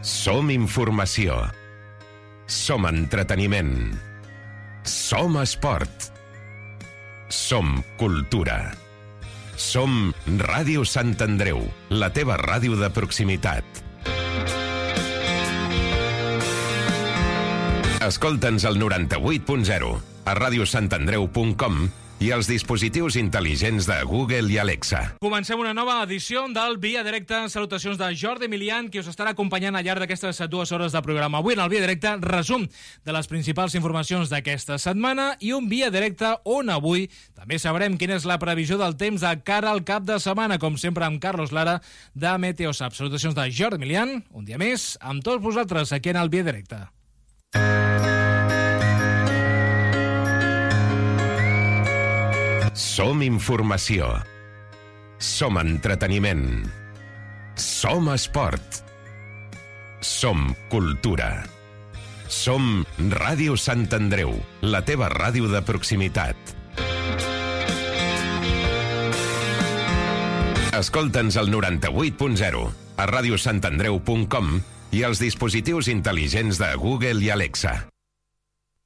Som informació. Som entreteniment. Som esport. Som cultura. Som Ràdio Sant Andreu, la teva ràdio de proximitat. Escolta'ns al 98.0, a radiosantandreu.com i als dispositius intel·ligents de Google i Alexa. Comencem una nova edició del Via Directe. Salutacions de Jordi Emilian, qui us estarà acompanyant al llarg d'aquestes 2 hores de programa. Avui en el Via Directe, resum de les principals informacions d'aquesta setmana i un Via Directe on avui també sabrem quina és la previsió del temps de cara al cap de setmana, com sempre amb Carlos Lara de Meteosap. Salutacions de Jordi Emilian, un dia més, amb tots vosaltres aquí en el Via Directe. Som informació. Som entreteniment. Som esport. Som cultura. Som Ràdio Sant Andreu, la teva ràdio de proximitat. Escolta'ns al 98.0, a radiosantandreu.com i als dispositius intel·ligents de Google i Alexa.